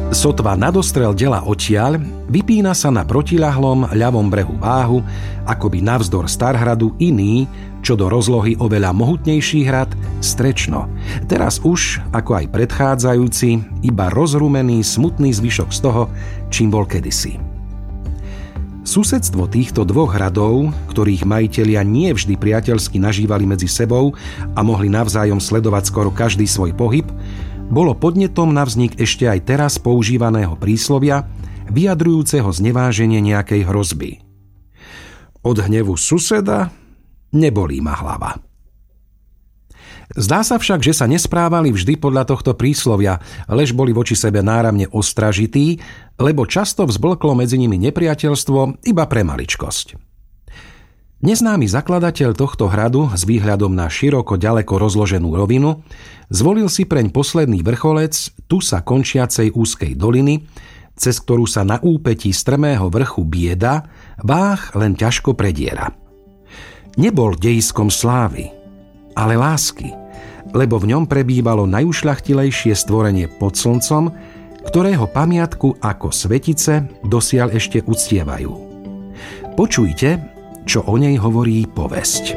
Sotva nadostrel dela odtiaľ, vypína sa na protiľahlom ľavom brehu váhu, akoby navzdor Starhradu iný, čo do rozlohy oveľa mohutnejší hrad, Strečno. Teraz už, ako aj predchádzajúci, iba rozrumený, smutný zvyšok z toho, čím bol kedysi. Susedstvo týchto dvoch hradov, ktorých majitelia nie vždy priateľsky nažívali medzi sebou a mohli navzájom sledovať skoro každý svoj pohyb, bolo podnetom na vznik ešte aj teraz používaného príslovia, vyjadrujúceho zneváženie nejakej hrozby. Od hnevu suseda nebolí ma hlava. Zdá sa však, že sa nesprávali vždy podľa tohto príslovia, lež boli voči sebe náramne ostražití, lebo často vzblklo medzi nimi nepriateľstvo iba pre maličkosť. Neznámy zakladateľ tohto hradu s výhľadom na široko ďaleko rozloženú rovinu zvolil si preň posledný vrcholec, tu sa končiacej úzkej doliny, cez ktorú sa na úpetí strmého vrchu bieda, váh len ťažko prediera. Nebol dejiskom slávy, ale lásky, lebo v ňom prebývalo najušľachtilejšie stvorenie pod slncom, ktorého pamiatku ako svetice dosiaľ ešte uctievajú. Počujte, čo o nej hovorí povesť.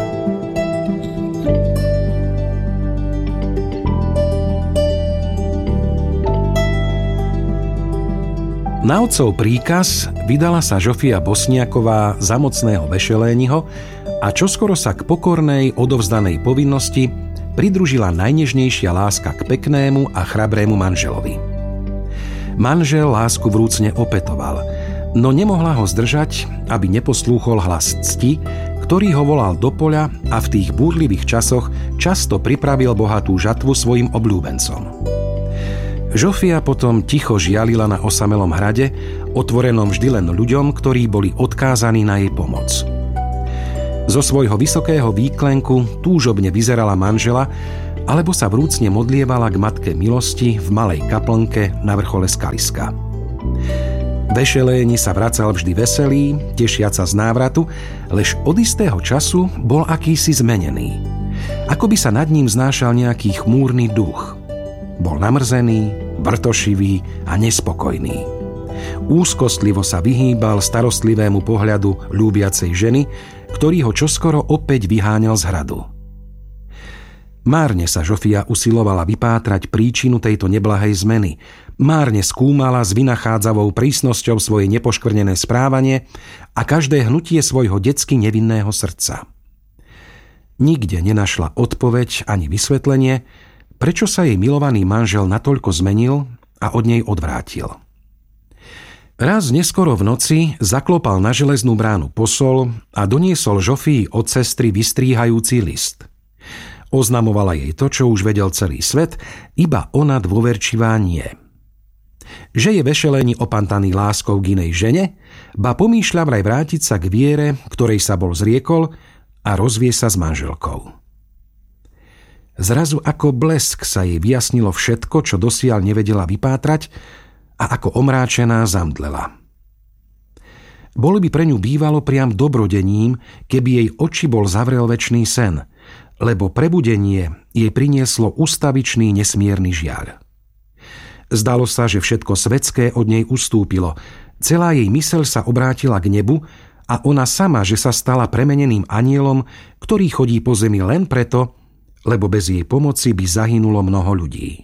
Na otcov príkaz vydala sa Žofia Bosniaková za mocného Vešeléniho a čoskoro sa k pokornej, odovzdanej povinnosti pridružila najnežnejšia láska k peknému a chrabrému manželovi. Manžel lásku vrúcne opetoval, no nemohla ho zdržať, aby neposlúchol hlas cti, ktorý ho volal do poľa a v tých búrlivých časoch často pripravil bohatú žatvu svojim obľúbencom. Žofia potom ticho žialila na osamelom hrade, otvorenom vždy len ľuďom, ktorí boli odkázaní na jej pomoc. Zo svojho vysokého výklenku túžobne vyzerala manžela, alebo sa vrúcne modlievala k Matke milosti v malej kaplnke na vrchole skaliska. Vešeléni sa vracal vždy veselý, tešiac sa z návratu, lež od istého času bol akýsi zmenený. Ako by sa nad ním znášal nejaký chmúrny duch. Bol namrzený, vrtošivý a nespokojný. Úzkostlivo sa vyhýbal starostlivému pohľadu ľúbiacej ženy, ktorý ho čoskoro opäť vyháňal z hradu. Márne sa Žofia usilovala vypátrať príčinu tejto neblahej zmeny. Márne skúmala s vynachádzavou prísnosťou svoje nepoškvrnené správanie a každé hnutie svojho detsky nevinného srdca. Nikde nenašla odpoveď ani vysvetlenie, prečo sa jej milovaný manžel natoľko zmenil a od nej odvrátil. Raz neskoro v noci zaklopal na železnú bránu posol a doniesol Žofii od sestry vystríhajúci list. Oznamovala jej to, čo už vedel celý svet, iba ona dôverčivá nie. Že je Vešeléni opantaný láskou k inej žene, ba pomýšľa vraj vrátiť sa k viere, ktorej sa bol zriekol, a rozvie sa s manželkou. Zrazu ako blesk sa jej vyjasnilo všetko, čo dosiaľ nevedela vypátrať, a ako omráčená zamdlela. Bolo by pre ňu bývalo priam dobrodením, keby jej oči bol zavrel večný sen, lebo prebudenie jej prinieslo ustavičný nesmierny žiaľ. Zdalo sa, že všetko svetské od nej ustúpilo, celá jej myseľ sa obrátila k nebu a ona sama, že sa stala premeneným anielom, ktorý chodí po zemi len preto, lebo bez jej pomoci by zahynulo mnoho ľudí.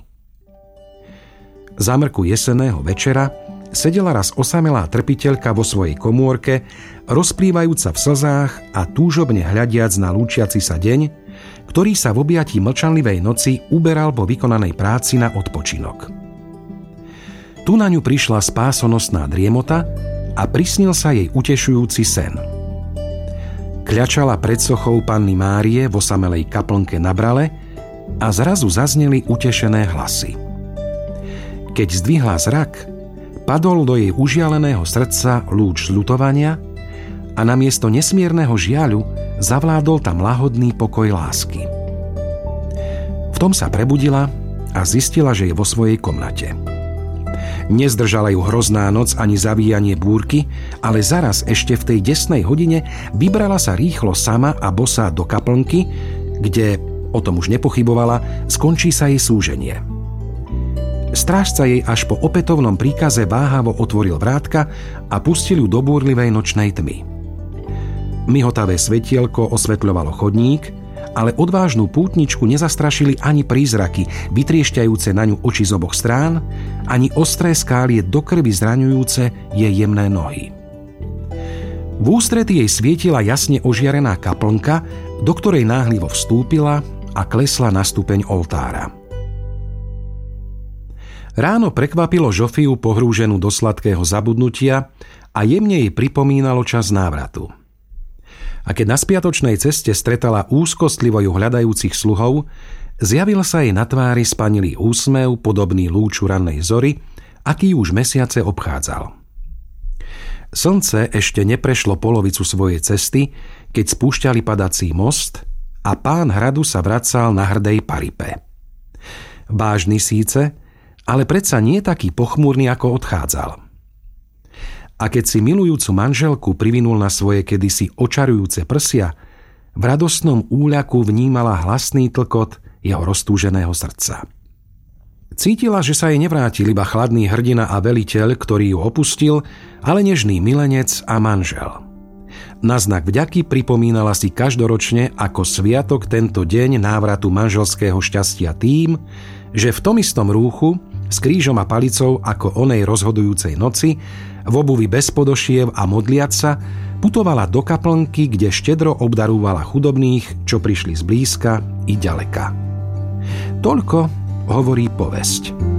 Za mrku jesenného večera sedela raz osamelá trpiteľka vo svojej komórke, rozplývajúca v slzách a túžobne hľadiac na lúčiaci sa deň, ktorý sa v objatí mlčanlivej noci uberal po vykonanej práci na odpočinok. Tu na ňu prišla spásonosná driemota a prisnil sa jej utešujúci sen. Kľačala pred sochou Panny Márie v osamelej kaplnke na brale a zrazu zazneli utešené hlasy. Keď zdvihla zrak, padol do jej užialeného srdca lúč zľutovania a namiesto nesmierneho žiaľu zavládol tam lahodný pokoj lásky. V tom sa prebudila a zistila, že je vo svojej komnate. Nezdržala ju hrozná noc ani zavíjanie búrky, ale zaraz ešte v tej desnej hodine vybrala sa rýchlo sama a bosá do kaplnky, kde, o tom už nepochybovala, skončí sa jej súženie. Strážca jej až po opätovnom príkaze váhavo otvoril vrátka a pustil ju do búrlivej nočnej tmy. Mihotavé svetielko osvetľovalo chodník, ale odvážnu pútničku nezastrašili ani prízraky, vytriešťajúce na ňu oči z oboch strán, ani ostré skálie do krvi zraňujúce jej jemné nohy. V ústrety jej svietila jasne ožiarená kaplnka, do ktorej náhlivo vstúpila a klesla na stupeň oltára. Ráno prekvapilo Žofiu pohrúženú do sladkého zabudnutia a jemne jej pripomínalo čas návratu. A keď na spiatočnej ceste stretala úzkostlivo ju hľadajúcich sluhov, zjavil sa jej na tvári spanilý úsmev, podobný lúču rannej zory, aký už mesiace obchádzal. Slnce ešte neprešlo polovicu svojej cesty, keď spúšťali padací most a pán hradu sa vracal na hrdej paripe. Vážny síce, ale predsa nie taký pochmúrny, ako odchádzal. A keď si milujúcu manželku privinul na svoje kedysi očarujúce prsia, v radostnom úľaku vnímala hlasný tlkot jeho roztúženého srdca. Cítila, že sa jej nevrátil iba chladný hrdina a veliteľ, ktorý ju opustil, ale nežný milenec a manžel. Na znak vďaky pripomínala si každoročne ako sviatok tento deň návratu manželského šťastia tým, že v tom istom rúchu, s krížom a palicou ako onej rozhodujúcej noci, v obuvi bez podošiev a modliac sa, putovala do kaplnky, kde štedro obdarúvala chudobných, čo prišli zblízka i ďaleka. Toľko hovorí povesť.